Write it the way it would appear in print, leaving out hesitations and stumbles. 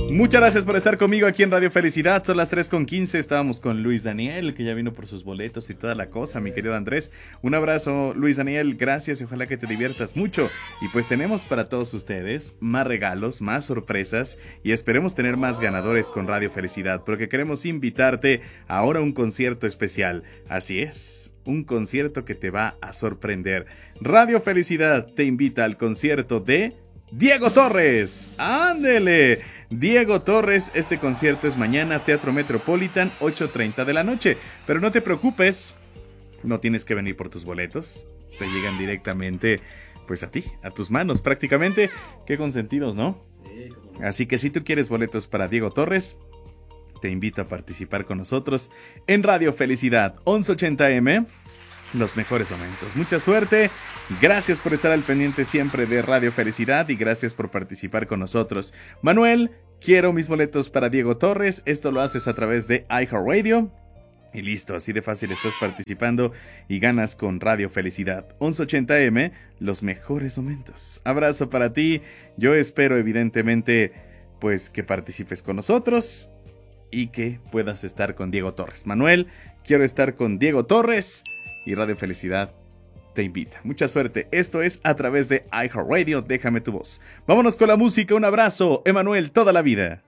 Muchas gracias por estar conmigo aquí en Radio Felicidad. Son las 3:15. Estábamos con Luis Daniel, que ya vino por sus boletos y toda la cosa, mi querido Andrés. Un abrazo, Luis Daniel. Gracias y ojalá que te diviertas mucho. Y pues tenemos para todos ustedes más regalos, más sorpresas y esperemos tener más ganadores con Radio Felicidad, porque queremos invitarte ahora a un concierto especial. Así es, un concierto que te va a sorprender. Radio Felicidad te invita al concierto de Diego Torres. ¡Ándele! Diego Torres, este concierto es mañana, Teatro Metropolitan, 8:30 de la noche. Pero no te preocupes, no tienes que venir por tus boletos. Te llegan directamente, pues a ti, a tus manos prácticamente. Qué consentidos, ¿no? Sí, cómo no. Así que si tú quieres boletos para Diego Torres, te invito a participar con nosotros en Radio Felicidad, 1180M. Los mejores momentos. Mucha suerte. Gracias por estar al pendiente siempre de Radio Felicidad y gracias por participar con nosotros. Manuel, quiero mis boletos para Diego Torres. Esto lo haces a través de iHeartRadio. Y listo, así de fácil estás participando y ganas con Radio Felicidad. 1180M, los mejores momentos. Abrazo para ti. Yo espero evidentemente pues que participes con nosotros y que puedas estar con Diego Torres. Manuel, quiero estar con Diego Torres. Y Radio Felicidad te invita. Mucha suerte. Esto es a través de iHeartRadio. Déjame tu voz. Vámonos con la música. Un abrazo. Emanuel, toda la vida.